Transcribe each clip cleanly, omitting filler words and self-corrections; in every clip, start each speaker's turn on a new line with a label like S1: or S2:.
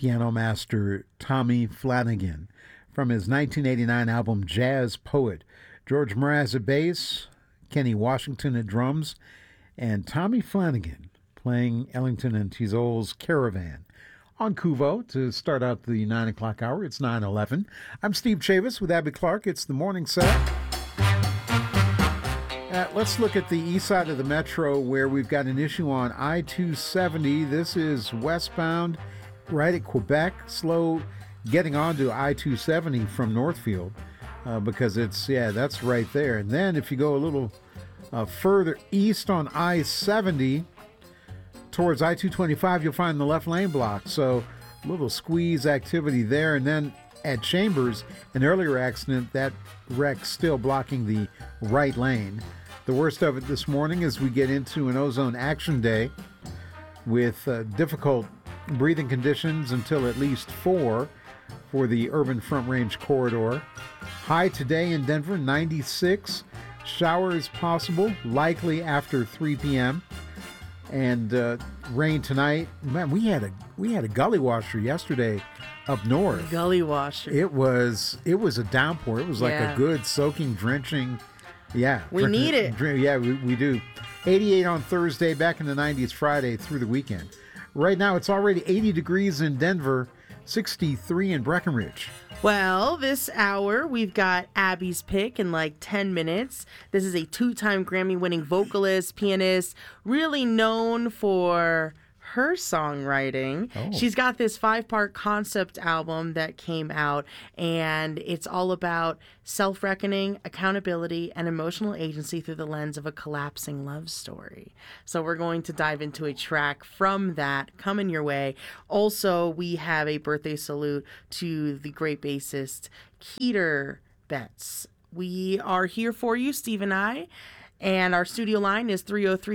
S1: piano master Tommy Flanagan from his 1989 album Jazz Poet. George Mraz at bass, Kenny Washington at drums, and Tommy Flanagan playing Ellington and Tizol's Caravan. On Kuvo to start out the 9 o'clock hour. It's 9:11. I'm Steve Chavis with Abby Clark. It's the morning set. Let's look at the east side of the metro where we've got an issue on I-270. This is westbound right at Quebec. Slow getting onto I-270 from Northfield because that's right there. And then if you go a little further east on I-70, towards I-225, you'll find the left lane blocked. So a little squeeze activity there. And then at Chambers, an earlier accident, that wreck still blocking the right lane. The worst of it this morning as we get into an ozone action day with difficult breathing conditions until at least 4 for the urban Front Range corridor. High today in Denver, 96. Showers possible, likely after 3 p.m. And rain tonight. Man, we had a gully washer yesterday up north.
S2: Gully washer.
S1: It was a downpour. It was like a good soaking, drenching. Yeah,
S2: we need it.
S1: Yeah, we do. 88 on Thursday, back in the 90s Friday through the weekend. Right now, it's already 80 degrees in Denver, 63 in Breckenridge.
S2: Well, this hour, we've got Abby's pick in like 10 minutes. This is a 2-time Grammy-winning vocalist, pianist, really known for her songwriting. Oh. She's got this 5-part concept album that came out, and it's all about self-reckoning, accountability, and emotional agency through the lens of a collapsing love story. So we're going to dive into a track from that coming your way. Also, we have a birthday salute to the great bassist Keter Betts. We are here for you, Steve and I. And our studio line is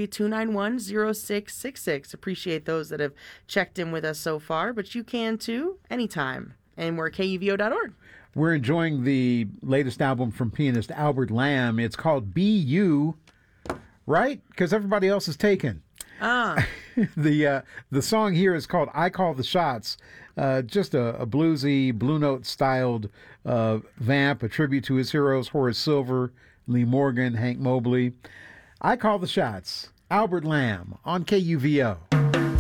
S2: 303-291-0666. Appreciate those that have checked in with us so far, but you can too, anytime. And we're at KUVO.org.
S1: We're enjoying the latest album from pianist Albert Lamb. It's called Be You, right? Because everybody else is taken. The song here is called I Call the Shots. Just a bluesy, Blue Note styled vamp, a tribute to his heroes, Horace Silver, Lee Morgan, Hank Mobley. I Call the Shots. Albert Lamb on KUVO.